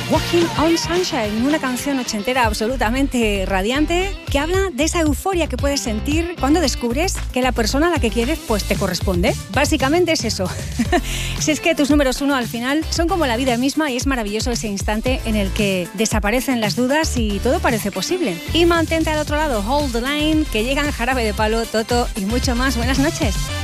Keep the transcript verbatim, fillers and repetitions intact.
Walking on Sunshine, una canción ochentera absolutamente radiante que habla de esa euforia que puedes sentir cuando descubres que la persona a la que quieres pues te corresponde. Básicamente es eso. Si es que tus números uno al final son como la vida misma y es maravilloso ese instante en el que desaparecen las dudas y todo parece posible. Y mantente al otro lado, Hold the Line, que llegan Jarabe de Palo, Toto y mucho más. Buenas noches.